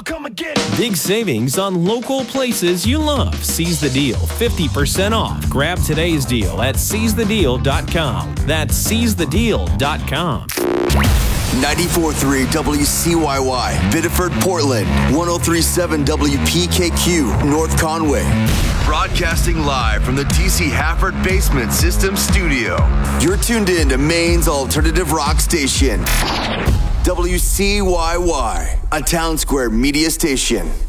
come and get it. Big savings on local places you love. Seize the deal. 50% off. Grab today's deal at seizethedeal.com. That's seizethedeal.com. 94.3 WCYY, Biddeford, Portland. 103.7 WPKQ, North Conway. Broadcasting live from the DC Hafford Basement System Studio. You're tuned in to Maine's alternative rock station. WCYY, a Town Square media station.